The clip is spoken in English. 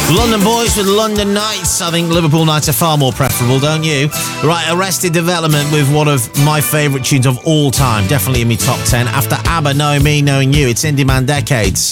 London Boys with London Nights. I think Liverpool Nights are far more preferable, don't you? Right, Arrested Development with one of my favourite tunes of all time. Definitely in my top 10. After ABBA, Knowing Me, Knowing You. It's In Demand Decades.